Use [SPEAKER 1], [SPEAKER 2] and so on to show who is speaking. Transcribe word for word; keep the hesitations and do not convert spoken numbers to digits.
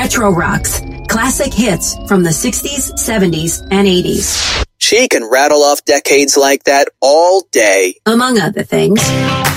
[SPEAKER 1] Retro Rocks, classic hits from the sixties, seventies, and eighties.
[SPEAKER 2] She can rattle off decades like that all day.
[SPEAKER 1] Among other things.